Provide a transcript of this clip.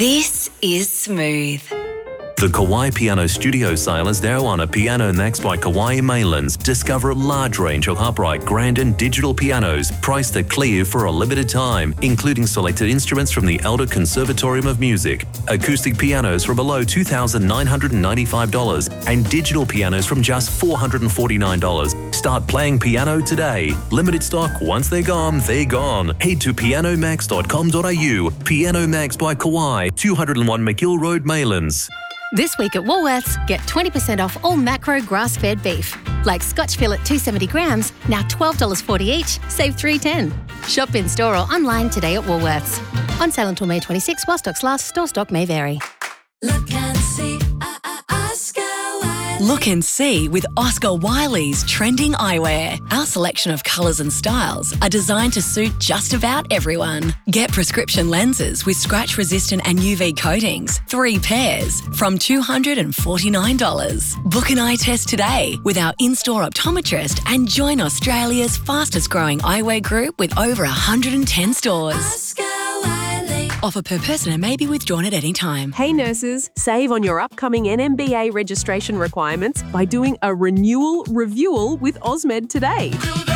This is Smooth. The Kauai Piano Studio sale is now on at Piano Next by Kauai Mainlands. Discover a large range of upright, grand and digital pianos priced at clear for a limited time, including selected instruments from the Elder Conservatorium of Music, acoustic pianos from below $2,995 and digital pianos from just $449. Start playing piano today. Limited stock. Once they're gone, they're gone. Head to pianomax.com.au. Piano Max by Kauai, 201 McGill Road, Mainlands. This week at Woolworths, get 20% off all macro grass-fed beef. Like Scotch fillet 270 grams, now $12.40 each, save $3.10. Shop in store or online today at Woolworths. On sale until May 26, while stocks last, store stock may vary. Look and see, Oscar Wiley. Look and see with Oscar Wiley's trending eyewear. Our selection of colours and styles are designed to suit just about everyone. Get prescription lenses with scratch-resistant and UV coatings, 3 pairs, from $249. Book an eye test today with our in-store optometrist and join Australia's fastest-growing eyewear group with over 110 stores. Oscar Wiley. Offer per person and may be withdrawn at any time. Hey nurses, save on your upcoming NMBA registration requirements by doing a renewal reviewal with Osmed today.